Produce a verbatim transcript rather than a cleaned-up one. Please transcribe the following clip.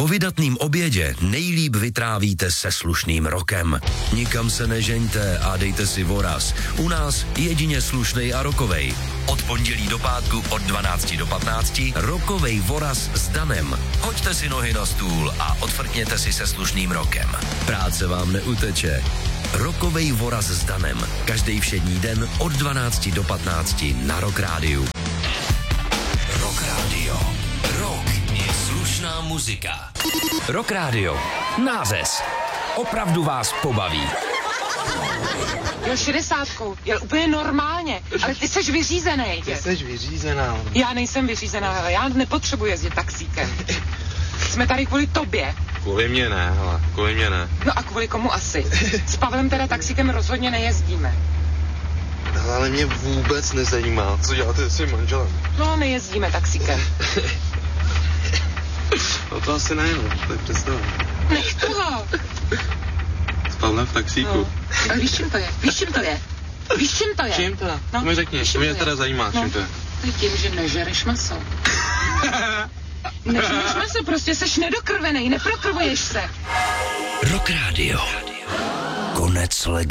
Po vydatným obědě nejlíp vytrávíte se slušným rokem. Nikam se nežeňte a dejte si voraz. U nás jedině slušnej a rokovej. Od pondělí do pátku od dvanácti do patnácti rokovej voraz s Danem. Hoďte si nohy na stůl a odfrkněte si se slušným rokem. Práce vám neuteče. Rokovej voraz s Danem. Každý všední den od dvanácti do patnácti na Rock Rádiu. Rock Radio. Rock je slušná muzika. Rock Radio. Nářez. Opravdu vás pobaví. Jel šedesátkou, jel úplně normálně, ale ty seš vyřízený. Ty seš vyřízená. Já nejsem vyřízená, hele, já nepotřebuji jezdit taxíkem. Jsme tady kvůli tobě. Kvůli mě ne, hele, kvůli mě ne. No a kvůli komu asi? S Pavlem teda taxíkem rozhodně nejezdíme. No, ale mě vůbec nezajímá, co děláte se svým manželem. No, nejezdíme taxíkem. No to asi ne, no, to je představa. Nech toho. S Pavlem v taxíku. No. Ale víš, čím to je? Víš, čím to je? Víš, čím to je? Čím to? No, to mi řekni, to mě teda zajímá, no. čím to je. To je tím, že nežereš maso. Nežereš maso, prostě seš nedokrvenej, neprokrvuješ se. Rock Radio. Konec legendy.